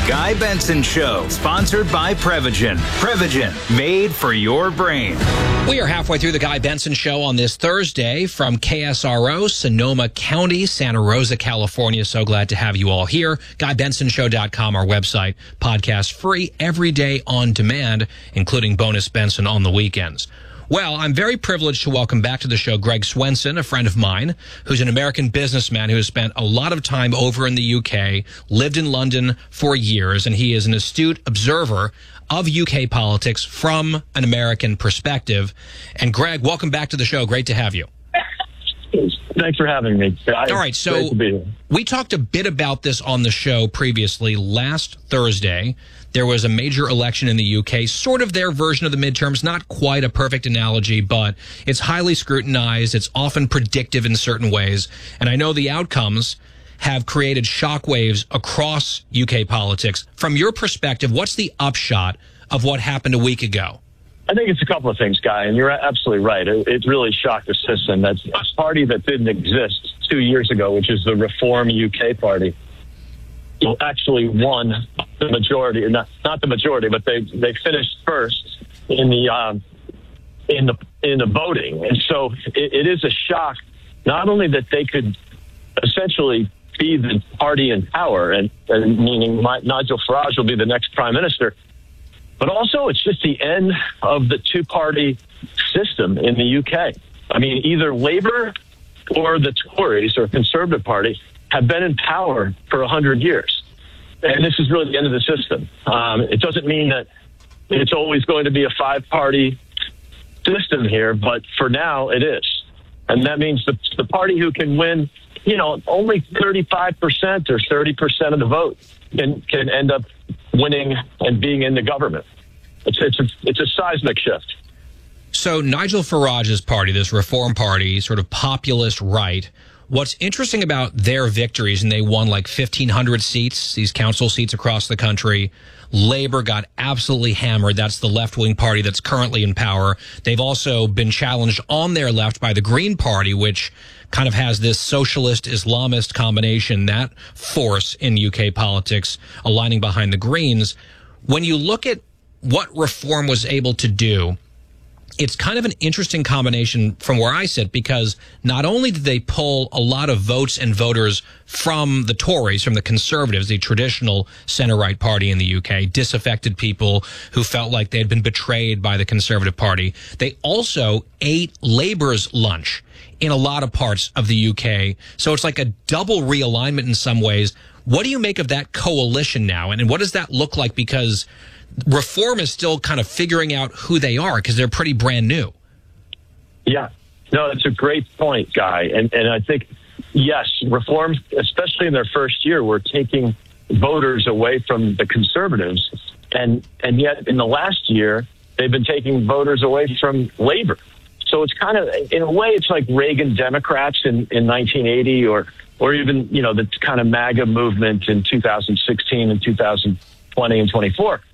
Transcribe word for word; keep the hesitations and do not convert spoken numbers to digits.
Guy Benson Show, sponsored by Prevagen. Prevagen, made for your brain. We are halfway through the Guy Benson Show on this Thursday from K S R O, Sonoma County, Santa Rosa, California. So glad to have you all here. guy benson show dot com, our website. Podcast free every day on demand, including Bonus Benson on the weekends. Well, I'm very privileged to welcome back to the show Greg Swenson, a friend of mine, who's an American businessman who has spent a lot of time over in the U K, lived in London for years, and he is an astute observer of U K politics from an American perspective. And Greg, welcome back to the show. Great to have you. Thanks for having me. I, All right, so we talked a bit about this on the show previously. Last Thursday, there was a major election in the U K, sort of their version of the midterms, not quite a perfect analogy, but it's highly scrutinized. It's often predictive in certain ways. And I know the outcomes have created shockwaves across U K politics. From your perspective, what's the upshot of what happened a week ago? I think it's a couple of things, Guy, and you're absolutely right. It, it really shocked the system. That's a party that didn't exist two years ago, which is the Reform U K Party, actually won the majority, not not the majority, but they they finished first in the um, in the in the voting, and so it, it is a shock, not only that they could essentially be the party in power, and, and meaning my, Nigel Farage will be the next prime minister. But also, it's just the end of the two-party system in the U K. I mean, either Labour or the Tories or Conservative Party have been in power for one hundred years. And this is really the end of the system. Um, it doesn't mean that it's always going to be a five-party system here, but for now, it is. And that means the, the party who can win, you know, only thirty-five percent or thirty percent of the vote can, can end up winning and being in the government. It's it's a, it's a seismic shift. So Nigel Farage's party, this Reform Party, sort of populist right, what's interesting about their victories, and they won like fifteen hundred seats, these council seats across the country. Labour got absolutely hammered. That's the left-wing party that's currently in power. They've also been challenged on their left by the Green Party, which kind of has this socialist Islamist combination, that force in U K politics aligning behind the Greens. When you look at what Reform was able to do, it's kind of an interesting combination from where I sit, because not only did they pull a lot of votes and voters from the Tories, from the Conservatives, the traditional center-right party in the U K, disaffected people who felt like they had been betrayed by the Conservative Party, they also ate Labour's lunch in a lot of parts of the U K. So it's like a double realignment in some ways. What do you make of that coalition now? And what does that look like? Because Reform is still kind of figuring out who they are, because they're pretty brand new. Yeah, no, it's a great point, Guy. And and I think, yes, Reform, especially in their first year, were taking voters away from the Conservatives. And, and yet in the last year, they've been taking voters away from Labour. So it's kind of, in a way, it's like Reagan Democrats in, in nineteen eighty, or or even, you know, the kind of MAGA movement in two thousand sixteen and two thousand twenty and twenty-four.